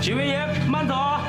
几位爷慢走啊！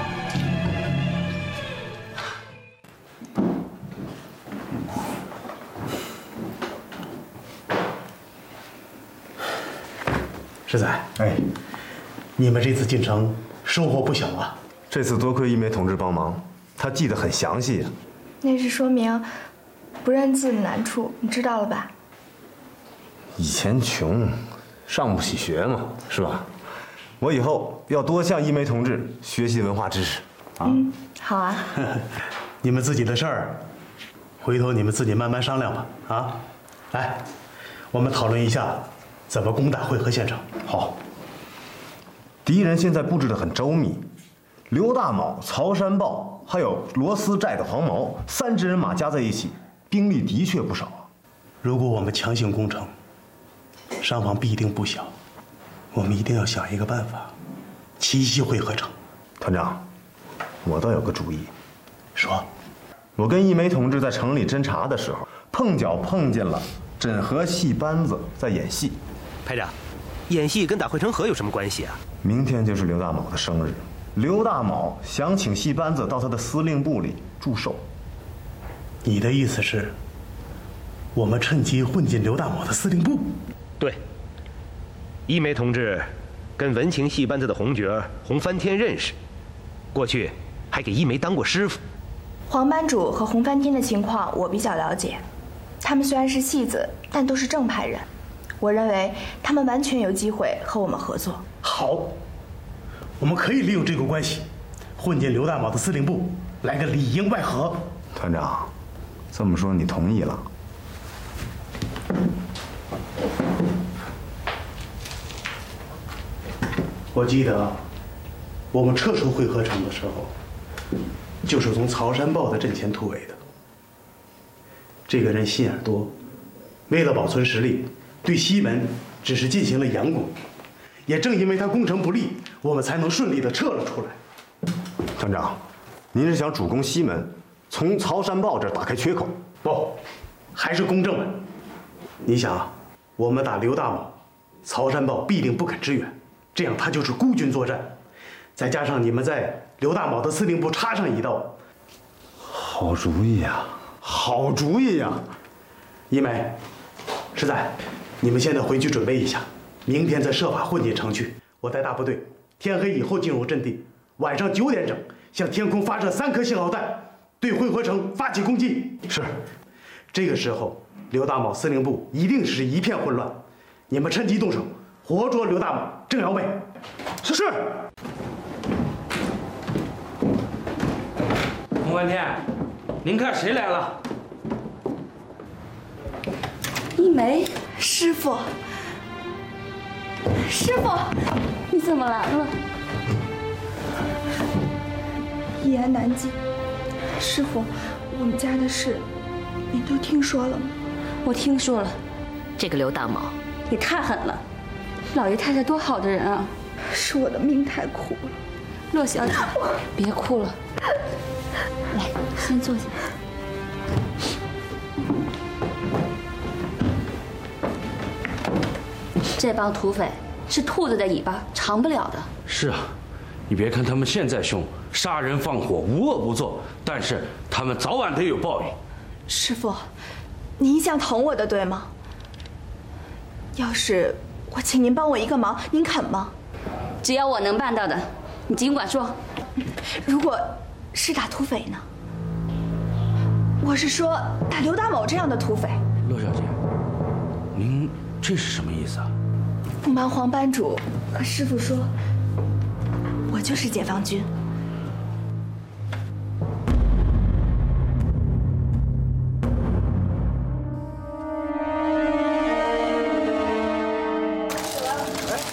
世仔，哎，你们这次进城收获不小啊！ 这次多亏一梅同志帮忙，他记得很详细呀。 那是说明不认字的难处，你知道了吧？ 以前穷，上不起学嘛，是吧？我以后要多向一梅同志学习文化知识。啊， 好啊。 你们自己的事儿，回头你们自己慢慢商量吧。啊，来，我们讨论一下怎么攻打会合县城。 好。敌人现在布置得很周密，刘大卯、曹山豹还有罗斯寨的黄毛3支人马加在一起，兵力的确不少啊。 如果我们强行攻城，伤亡必定不小。我们一定要想一个办法，奇袭会合城。 团长，我倒有个主意。 说， 我跟一梅同志在城里侦查的时候，碰巧碰见了枕河戏班子在演戏。 排长，演戏跟打汇成河有什么关系啊？ 明天就是刘大卯的生日，刘大卯想请戏班子到他的司令部里祝寿。 你的意思是，我们趁机混进刘大卯的司令部？ 对。一梅同志跟文情戏班子的红角洪翻天认识，过去还给一梅当过师傅。 黄班主和洪翻天的情况我比较了解，他们虽然是戏子，但都是正派人。我认为他们完全有机会和我们合作。 好，我们可以利用这个关系，混进刘大卯的司令部，来个里应外合。 团长，这么说你同意了？ 我记得，我们撤出会合城的时候，就是从曹山豹的阵前突围的。这个人心眼多，为了保存实力，对西门只是进行了佯攻。也正因为他攻城不利，我们才能顺利的撤了出来。 团长，您是想主攻西门，从曹山豹这儿打开缺口？ 不，还是攻正门。你想啊，我们打刘大卯，曹山豹必定不肯支援。这样他就是孤军作战，再加上你们在刘大卯的司令部插上一刀， 好主意呀！好主意呀！ 一梅、实在，你们现在回去准备一下，明天再设法混进城去。我带大部队，天黑以后进入阵地，晚上9点整向天空发射3颗信号弹，对会合城发起攻击。 是。 这个时候，刘大卯司令部一定是一片混乱，你们趁机动手。活捉刘大卯、郑瑶妹。 是。 洪翻天，您看谁来了？ 一梅，师傅，师傅， 你怎么来了？ 一言难尽。师傅，我们家的事，您都听说了吗？ 我听说了。 这个刘大卯也太狠了。老爷太太多好的人啊！ 是我的命太苦了。 洛小姐，别哭了，来，先坐下。这帮土匪是兔子的尾巴长不了的。 是啊，你别看他们现在凶，杀人放火，无恶不作，但是他们早晚得有报应。 师傅，你一向疼我的，对吗？要是我请您帮我一个忙，您肯吗？ 只要我能办到的，你尽管说。 如果是打土匪呢？我是说打刘大卯这样的土匪。 骆小姐，您这是什么意思啊？ 不瞒黄班主和师傅说，我就是解放军。